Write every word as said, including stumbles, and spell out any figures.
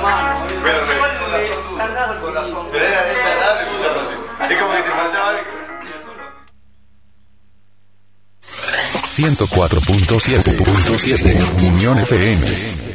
mano, boludo. Pero, Igual con me la he son- saltado el con la piquito. son- Pero era desagradable escucharlo así. Es como que te faltaba algo. ciento cuatro punto siete Unión F M.